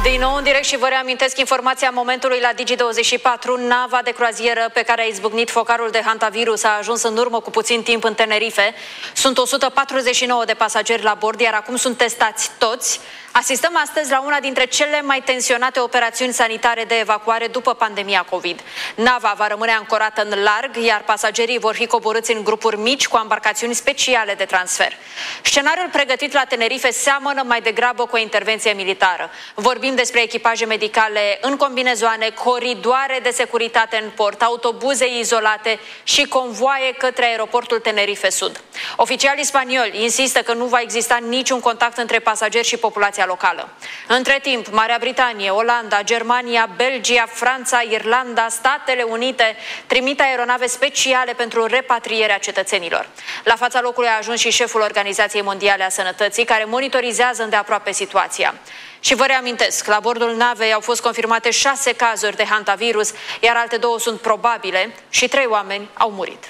Din nou în direct și vă reamintesc informația momentului la Digi24. Nava de croazieră pe care a izbucnit focarul de hantavirus a ajuns în urmă cu puțin timp în Tenerife. Sunt 149 de pasageri la bord, iar acum sunt testați toți. Asistăm astăzi la una dintre cele mai tensionate operațiuni sanitare de evacuare după pandemia COVID. Nava va rămâne ancorată în larg, iar pasagerii vor fi coborâți în grupuri mici cu embarcațiuni speciale de transfer. Scenariul pregătit la Tenerife seamănă mai degrabă cu o intervenție militară. Vorbim despre echipaje medicale în combinezoane, coridoare de securitate în port, autobuze izolate și convoaie către aeroportul Tenerife Sud. Oficialii spanioli insistă că nu va exista niciun contact între pasageri și populația locală. Între timp, Marea Britanie, Olanda, Germania, Belgia, Franța, Irlanda, Statele Unite trimit aeronave speciale pentru repatrierea cetățenilor. La fața locului a ajuns și șeful Organizației Mondiale a Sănătății, care monitorizează îndeaproape situația. Și vă reamintesc, la bordul navei au fost confirmate 6 cazuri de hantavirus, iar alte 2 sunt probabile și 3 oameni au murit.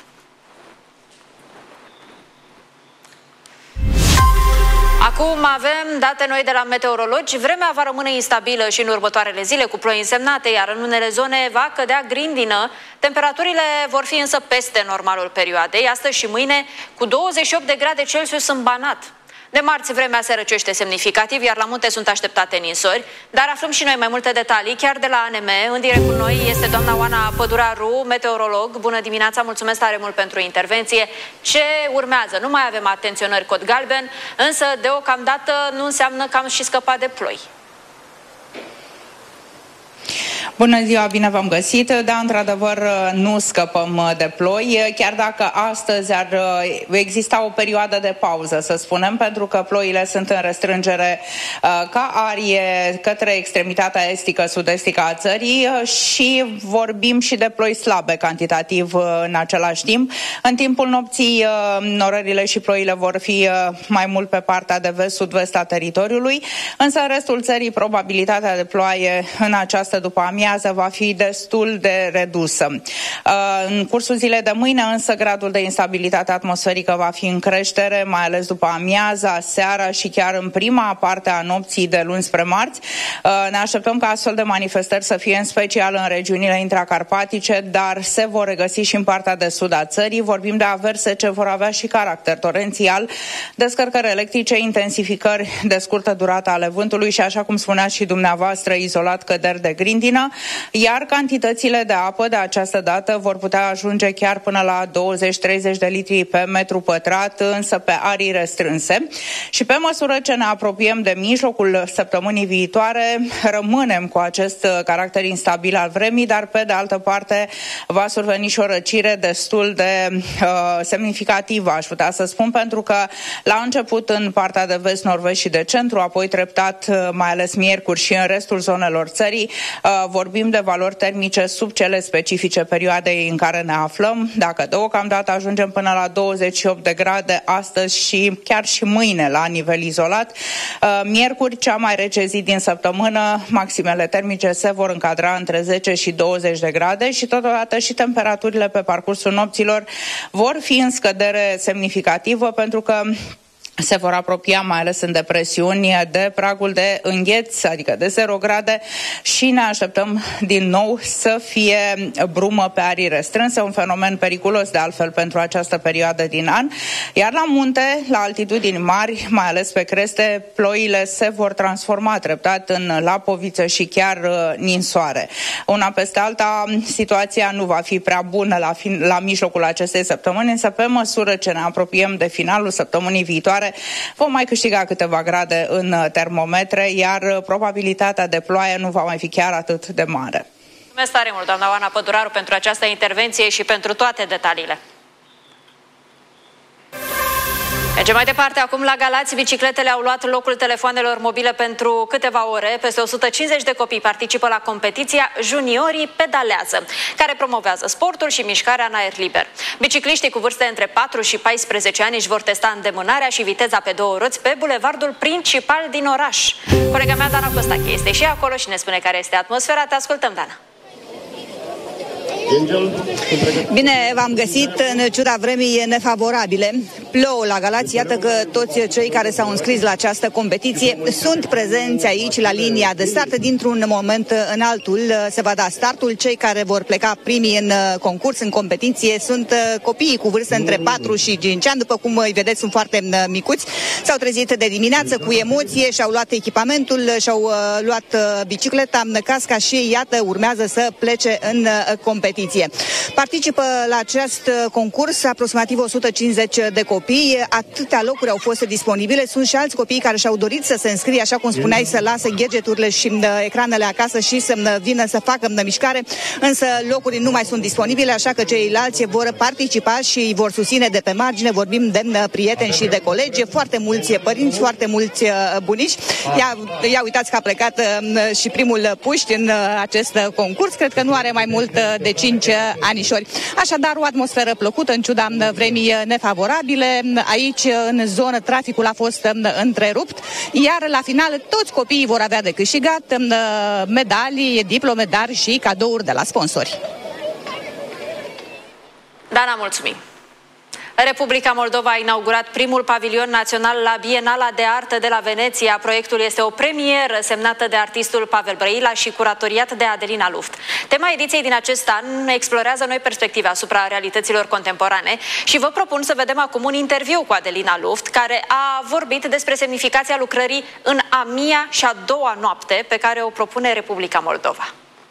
Acum avem date noi de la meteorologi. Vremea va rămâne instabilă și în următoarele zile, cu ploi însemnate, iar în unele zone va cădea grindină. Temperaturile vor fi însă peste normalul perioadei, astăzi și mâine, cu 28 de grade Celsius în Banat. De marți vremea se răcește semnificativ, iar la munte sunt așteptate ninsori, dar aflăm și noi mai multe detalii, chiar de la ANM. În direct cu noi este doamna Oana Păduraru, meteorolog. Bună dimineața, mulțumesc tare mult pentru intervenție. Ce urmează? Nu mai avem atenționări cod galben, însă deocamdată nu înseamnă că am și scăpat de ploi. Bună ziua, bine v-am găsit. Da, într-adevăr, nu scăpăm de ploi, chiar dacă astăzi ar exista o perioadă de pauză, să spunem, pentru că ploile sunt în restrângere ca arie către extremitatea estică, sud-estică a țării și vorbim și de ploi slabe cantitativ în același timp. În timpul nopții, norările și ploile vor fi mai mult pe partea de vest-sud-vest a teritoriului, însă în restul țării probabilitatea de ploaie în această după-amiază va fi destul de redusă. În cursul zilei de mâine, însă, gradul de instabilitate atmosferică va fi în creștere, mai ales după amiaza, seara și chiar în prima parte a nopții de luni spre marți. Ne așteptăm ca astfel de manifestări să fie în special în regiunile intracarpatice, dar se vor regăsi și în partea de sud a țării. Vorbim de averse ce vor avea și caracter torențial, descărcări electrice, intensificări de scurtă durată ale vântului și, așa cum spuneați și dumneavoastră, izolat căderi de grindină, iar cantitățile de apă de această dată vor putea ajunge chiar până la 20-30 de litri pe metru pătrat, însă pe arii restrânse. Și pe măsură ce ne apropiem de mijlocul săptămânii viitoare, rămânem cu acest caracter instabil al vremii, dar pe de altă parte va surveni și o răcire destul de semnificativă, aș putea să spun, pentru că la început în partea de vest, nord-vest și de centru, apoi treptat, mai ales miercuri și în restul zonelor țării, vorbim de valori termice sub cele specifice perioadei în care ne aflăm. Dacă deocamdată ajungem până la 28 de grade astăzi și chiar și mâine la nivel izolat, miercuri, cea mai rece zi din săptămână, maximele termice se vor încadra între 10 și 20 de grade și totodată și temperaturile pe parcursul nopților vor fi în scădere semnificativă, pentru că se vor apropia, mai ales în depresiuni, de pragul de îngheț, adică de 0 grade, și ne așteptăm din nou să fie brumă pe arii restrânse, un fenomen periculos de altfel pentru această perioadă din an. Iar la munte, la altitudini mari, mai ales pe creste, ploile se vor transforma treptat în lapoviță și chiar ninsoare. Una peste alta, situația nu va fi prea bună la mijlocul acestei săptămâni, însă pe măsură ce ne apropiem de finalul săptămânii viitoare, vom mai câștiga câteva grade în termometre, iar probabilitatea de ploaie nu va mai fi chiar atât de mare. Mulțumesc tare mult, doamna Oana Păduraru, pentru această intervenție și pentru toate detaliile. Mergem mai departe. Acum la Galați, bicicletele au luat locul telefoanelor mobile pentru câteva ore. Peste 150 de copii participă la competiția Juniorii Pedalează, care promovează sportul și mișcarea în aer liber. Bicicliștii cu vârste între 4 și 14 ani își vor testa îndemânarea și viteza pe 2 roți pe bulevardul principal din oraș. Colega mea, Dana Costache, este și acolo și ne spune care este atmosfera. Te ascultăm, Dana. Bine v-am găsit în ciuda vremii nefavorabile. plouă la Galați. Iată că toți cei care s-au înscris la această competiție sunt prezenți aici la linia de start. Dintr-un moment în altul se va da startul. Cei care vor pleca primii în concurs, în competiție, sunt copiii cu vârstă între 4 și 5 ani. După cum îi vedeți, sunt foarte micuți. S-au trezit de dimineață cu emoție, și-au luat echipamentul, și-au luat bicicleta, casca și iată, urmează să plece în competiție. Participă la acest concurs aproximativ 150 de copii. Atâtea locuri au fost disponibile. Sunt și alți copii care și-au dorit să se înscrie, așa cum spuneai, să lase gadgeturile și ecranele acasă și să vină să facă mișcare, însă locuri nu mai sunt disponibile, așa că ceilalți vor participa și îi vor susține de pe margine. Vorbim de prieteni și de colegi, foarte mulți părinți, foarte mulți bunici. Ia uitați că a plecat și primul puști în acest concurs, cred că nu are mai mult de 5 anișori. Așadar, o atmosferă plăcută în ciuda vremii nefavorabile. Aici, în zonă, traficul a fost întrerupt, iar la final toți copiii vor avea de câștigat medalii, diplome, dar și cadouri de la sponsori. Dana, mulțumim! Republica Moldova a inaugurat primul pavilion național la Bienala de Artă de la Veneția. Proiectul este o premieră semnată de artistul Pavel Brăila și curatoriat de Adelina Luft. Tema ediției din acest an explorează noi perspective asupra realităților contemporane și vă propun să vedem acum un interviu cu Adelina Luft, care a vorbit despre semnificația lucrării în a mia și a doua noapte pe care o propune Republica Moldova.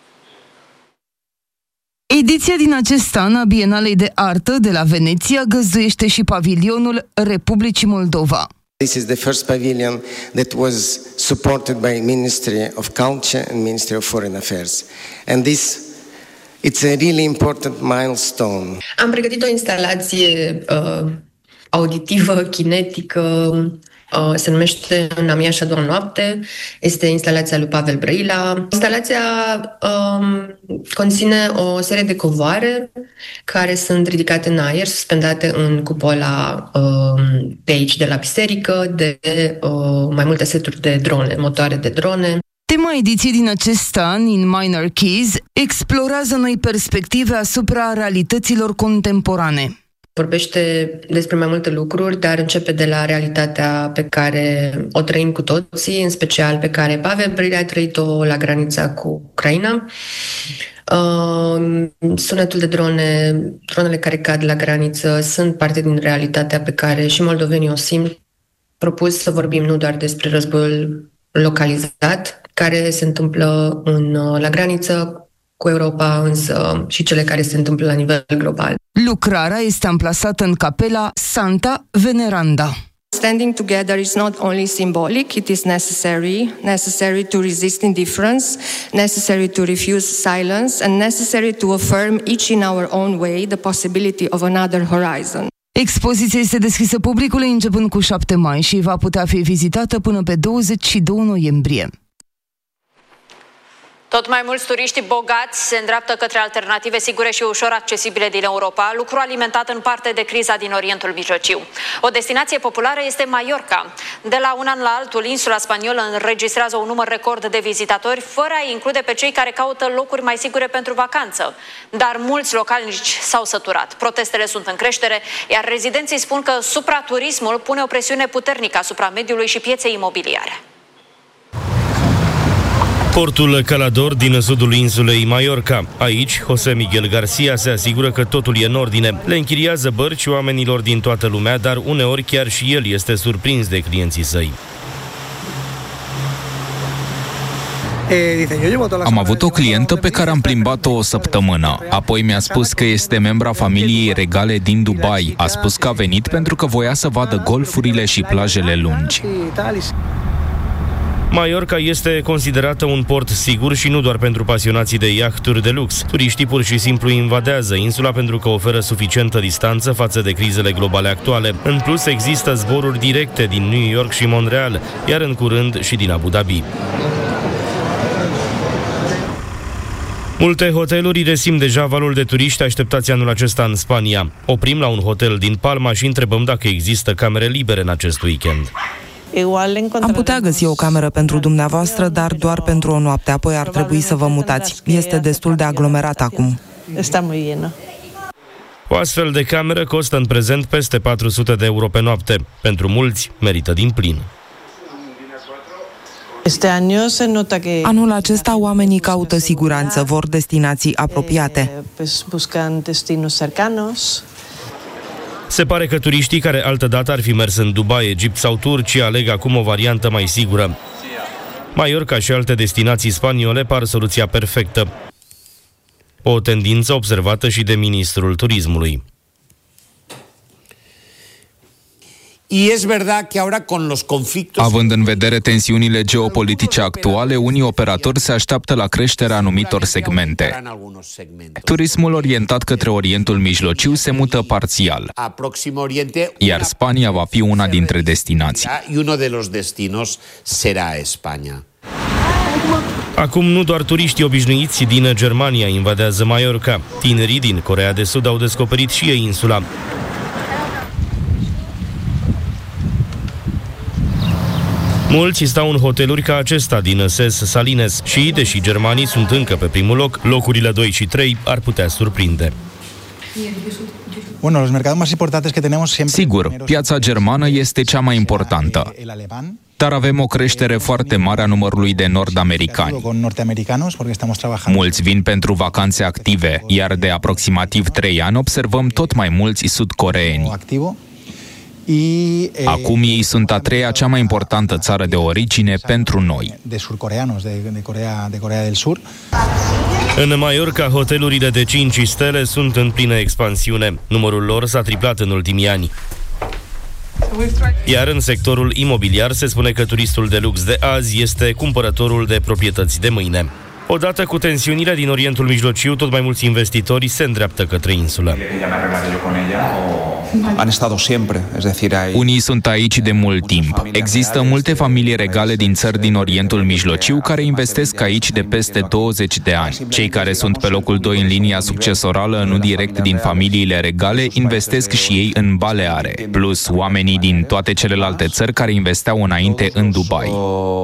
Ediția din acest an a Bienalei de Artă de la Veneția găzduiește și pavilionul Republicii Moldova. This is the first pavilion that was supported by Ministry of Culture and Ministry of Foreign Affairs. And it's a really important milestone. Am pregătit o instalație auditivă, kinetică, se numește În a mia și a doua noapte. Este instalația lui Pavel Brăila. Instalația conține o serie de covoare care sunt ridicate în aer, suspendate în cupola de aici, de la biserică, de mai multe seturi de drone, motoare de drone. Tema ediției din acest an, In Minor Keys, explorează noi perspective asupra realităților contemporane. Vorbește despre mai multe lucruri, dar începe de la realitatea pe care o trăim cu toții, în special pe care Pavel Brăila a trăit-o la granița cu Ucraina. Sunetul de dronele care cad la graniță sunt parte din realitatea pe care și moldovenii o simt. Propus să vorbim nu doar despre războiul localizat, care se întâmplă la graniță cu Europa, însă și cele care se întâmplă la nivel global. Lucrarea este amplasată în capela Santa Veneranda. Standing together is not only symbolic, it is necessary to resist indifference, necessary to refuse silence, and necessary to affirm each in our own way the possibility of another horizon. Expoziția este deschisă publicului începând cu 7 mai și va putea fi vizitată până pe 22 noiembrie. Tot mai mulți turiști bogați se îndreaptă către alternative sigure și ușor accesibile din Europa, lucru alimentat în parte de criza din Orientul Mijlociu. O destinație populară este Mallorca. De la un an la altul, insula spaniolă înregistrează un număr record de vizitatori, fără a include pe cei care caută locuri mai sigure pentru vacanță. Dar mulți localnici s-au săturat. Protestele sunt în creștere, iar rezidenții spun că supraturismul pune o presiune puternică asupra mediului și pieței imobiliare. Portul Calador din sudul insulei Mallorca. Aici, José Miguel Garcia se asigură că totul e în ordine. Le închiriază bărci oamenilor din toată lumea, dar uneori chiar și el este surprins de clienții săi. Am avut o clientă pe care am plimbat-o o săptămână. Apoi mi-a spus că este membra familiei regale din Dubai. A spus că a venit pentru că voia să vadă golfurile și plajele lungi. Mallorca este considerată un port sigur și nu doar pentru pasionații de iahturi de lux. Turiștii pur și simplu invadează insula pentru că oferă suficientă distanță față de crizele globale actuale. În plus, există zboruri directe din New York și Montreal, iar în curând și din Abu Dhabi. Multe hoteluri resimt deja valul de turiști așteptați anul acesta în Spania. Oprim la un hotel din Palma și întrebăm dacă există camere libere în acest weekend. Am putea găsi o cameră pentru dumneavoastră, dar doar pentru o noapte, apoi ar trebui să vă mutați. Este destul de aglomerat acum. O astfel de cameră costă în prezent peste 400 de euro pe noapte. Pentru mulți, merită din plin. Anul acesta oamenii caută siguranță, vor destinații apropiate. Se pare că turiștii care altădată ar fi mers în Dubai, Egipt sau Turcia aleg acum o variantă mai sigură. Mallorca și alte destinații spaniole par soluția perfectă. O tendință observată și de ministrul turismului. Având în vedere tensiunile geopolitice actuale, unii operatori se așteaptă la creșterea anumitor segmente. Turismul orientat către Orientul Mijlociu se mută parțial, iar Spania va fi una dintre destinații. Acum nu doar turiștii obișnuiți din Germania invadează Mallorca. Tinerii din Coreea de Sud au descoperit și ei insula. Mulți stau în hoteluri ca acesta din Ses Salines și, deși germanii sunt încă pe primul loc, locurile 2 și 3 ar putea surprinde. Sigur, piața germană este cea mai importantă, dar avem o creștere foarte mare a numărului de nord-americani. Mulți vin pentru vacanțe active, iar de aproximativ 3 ani observăm tot mai mulți sud-coreeni. Acum ei sunt a treia cea mai importantă țară de origine pentru noi. În Mallorca, hotelurile de 5 stele sunt în plină expansiune. Numărul lor s-a triplat în ultimii ani. Iar în sectorul imobiliar se spune că turistul de lux de azi este cumpărătorul de proprietăți de mâine. Odată cu tensiunile din Orientul Mijlociu, tot mai mulți investitori se îndreaptă către insulă. Unii sunt aici de mult timp. Există multe familii regale din țări din Orientul Mijlociu care investesc aici de peste 20 de ani. Cei care sunt pe locul 2 în linia succesorală, nu direct din familiile regale, investesc și ei în Baleare, plus oamenii din toate celelalte țări care investeau înainte în Dubai.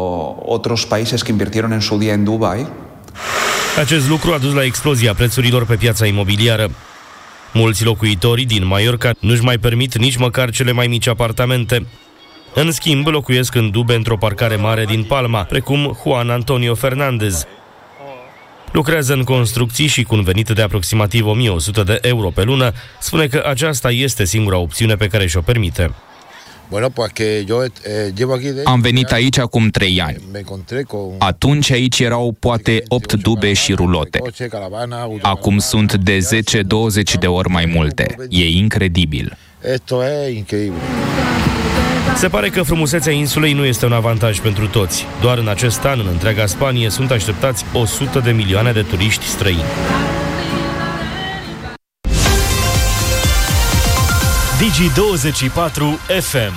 Acest lucru a dus la explozia prețurilor pe piața imobiliară. Mulți locuitori din Mallorca nu-și mai permit nici măcar cele mai mici apartamente. În schimb, locuiesc în dube într-o parcare mare din Palma, precum Juan Antonio Fernandez. Lucrează în construcții și cu un venit de aproximativ 1100 de euro pe lună, spune că aceasta este singura opțiune pe care și-o permite. Am venit aici acum 3 ani. Atunci aici erau poate 8 dube și rulote. Acum sunt de 10-20 de ori mai multe. E incredibil. Se pare că frumusețea insulei nu este un avantaj pentru toți. Doar în acest an, în întreaga Spanie, sunt așteptați 100 de milioane de turiști străini. Digi24 FM.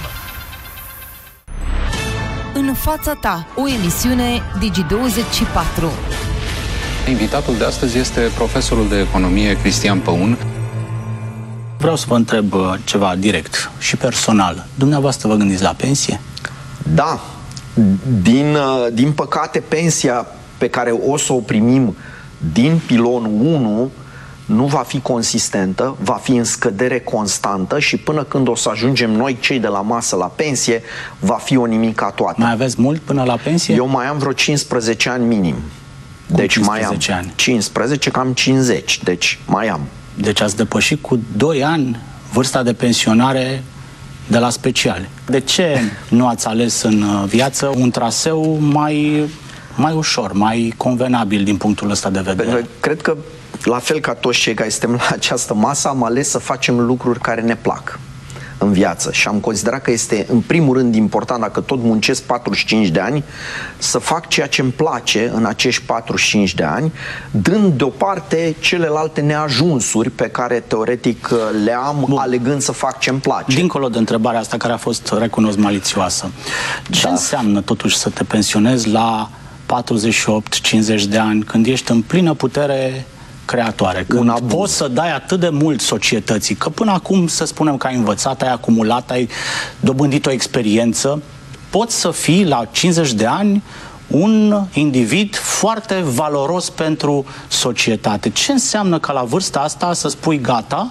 În fața ta, o emisiune Digi24. Invitatul de astăzi este profesorul de economie Cristian Păun. Vreau să vă întreb ceva direct și personal. Dumneavoastră vă gândiți la pensie? Da. Din păcate, pensia pe care o să o primim din pilonul 1 nu va fi consistentă, va fi în scădere constantă și până când o să ajungem noi, cei de la masă, la pensie, va fi o nimica toată. Mai aveți mult până la pensie? Eu mai am vreo 15 ani minim. Deci 15 ani? 15, cam 50, deci mai am. Deci ați depășit cu 2 ani vârsta de pensionare de la speciale. De ce nu ați ales în viață un traseu mai ușor, mai convenabil din punctul ăsta de vedere? Cred că la fel ca toți cei care suntem la această masă, am ales să facem lucruri care ne plac în viață și am considerat că este în primul rând important, dacă tot muncesc 45 de ani, să fac ceea ce îmi place în acești 45 de ani, dând deoparte celelalte neajunsuri pe care teoretic le am, alegând să fac ce îmi place. Dincolo de întrebarea asta care a fost, recunosc, malițioasă, ce înseamnă totuși să te pensionezi la 48-50 de ani, când ești în plină putere creatoare, când poți să dai atât de mult societății, că până acum, să spunem că ai învățat, ai acumulat, ai dobândit o experiență, poți să fii la 50 de ani un individ foarte valoros pentru societate. Ce înseamnă ca la vârsta asta să spui gata,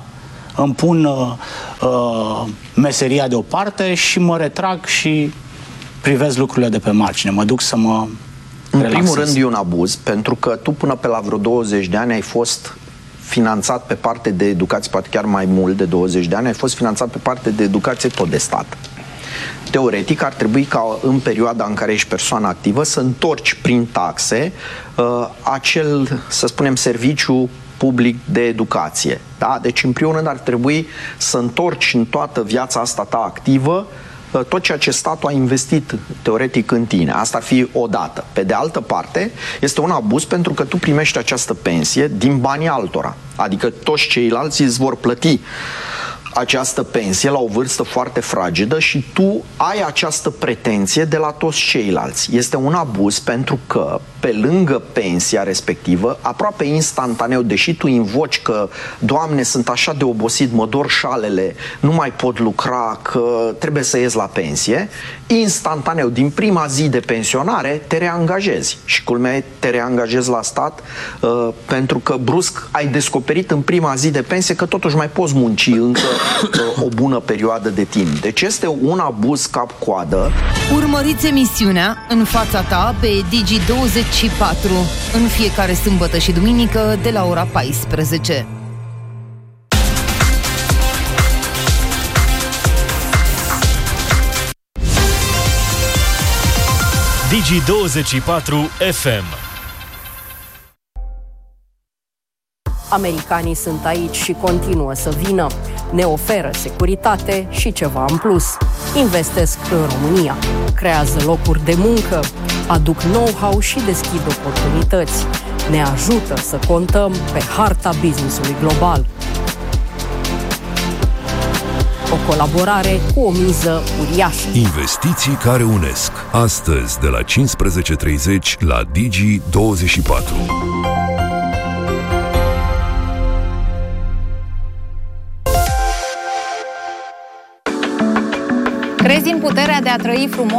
îmi pun meseria deoparte și mă retrag și privesc lucrurile de pe margine. Mă duc să mă relaxez. În primul rând e un abuz, pentru că tu până pe la vreo 20 de ani ai fost finanțat pe parte de educație, poate chiar mai mult de 20 de ani, ai fost finanțat pe parte de educație tot de stat. Teoretic ar trebui ca în perioada în care ești persoană activă să întorci prin taxe acel, să spunem, serviciu public de educație. Da? Deci, în primul rând, ar trebui să întorci în toată viața asta ta activă tot ceea ce statul a investit teoretic în tine. Asta ar fi o dată. Pe de altă parte, este un abuz pentru că tu primești această pensie din banii altora. Adică toți ceilalți îți vor plăti această pensie la o vârstă foarte fragedă și tu ai această pretenție de la toți ceilalți. Este un abuz pentru că pe lângă pensia respectivă, aproape instantaneu, deși tu invoci că Doamne, sunt așa de obosit, mă dor șalele, nu mai pot lucra, că trebuie să ies la pensie, instantaneu, din prima zi de pensionare, te reangajezi. Și culmea, te reangajezi la stat pentru că brusc ai descoperit în prima zi de pensie că totuși mai poți munci încă o bună perioadă de timp. Deci este un abuz cap-coadă. Urmăriți emisiunea În fața ta pe Digi24 în fiecare sâmbătă și duminică de la ora 14. Digi24 FM. Americanii sunt aici și continuă să vină. Ne oferă securitate și ceva în plus. Investesc în România, creează locuri de muncă, aduc know-how și deschid oportunități. Ne ajută să contăm pe harta business-ului global. O colaborare cu o miză uriașă. Investiții care unesc. Astăzi, de la 15:30 la Digi24. Crezi în puterea de a trăi frumos?